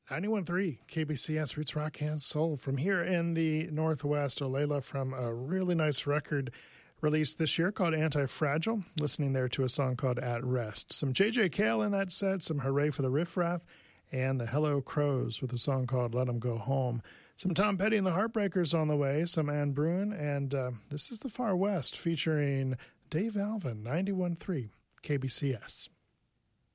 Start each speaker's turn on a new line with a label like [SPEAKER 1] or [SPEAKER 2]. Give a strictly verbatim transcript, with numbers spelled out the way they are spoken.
[SPEAKER 1] ninety-one point three K B C S Roots Rock and Soul. From here in the Northwest, Olayla from a really nice record released this year called Anti-Fragile. Listening there to a song called At Rest. Some J J Cale in that set, some Hooray for the Riff Raff, and the Hello Crows with a song called Let 'Em Go Home. Some Tom Petty and the Heartbreakers on the way, some Anne Bruin, and uh, this is the Far West featuring Dave Alvin, ninety-one point three K B C S.